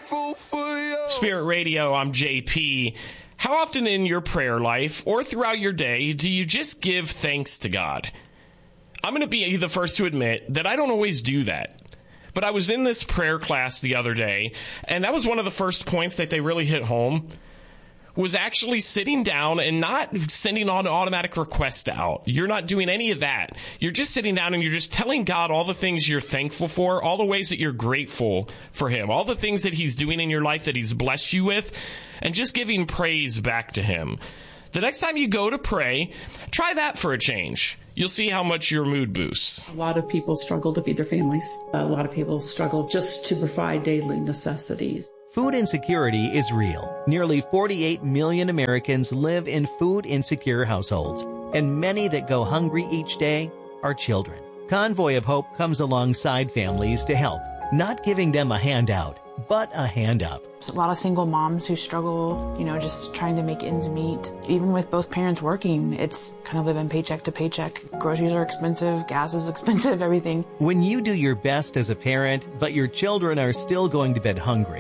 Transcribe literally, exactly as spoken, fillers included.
grateful for you. Spirit Radio, I'm J P. How often in your prayer life or throughout your day do you just give thanks to God? I'm going to be the first to admit that I don't always do that. But I was in this prayer class the other day, and that was one of the first points that they really hit home, was actually sitting down and not sending an automatic request out. You're not doing any of that. You're just sitting down and you're just telling God all the things you're thankful for, all the ways that you're grateful for him, all the things that he's doing in your life that he's blessed you with, and just giving praise back to him. The next time you go to pray, try that for a change. You'll see how much your mood boosts. A lot of people struggle to feed their families. A lot of people struggle just to provide daily necessities. Food insecurity is real. Nearly forty-eight million Americans live in food-insecure households, and many that go hungry each day are children. Convoy of Hope comes alongside families to help, not giving them a handout, but a hand up. There's a lot of single moms who struggle, you know, just trying to make ends meet. Even with both parents working, it's kind of living paycheck to paycheck. Groceries are expensive, gas is expensive, everything. When you do your best as a parent, but your children are still going to bed hungry,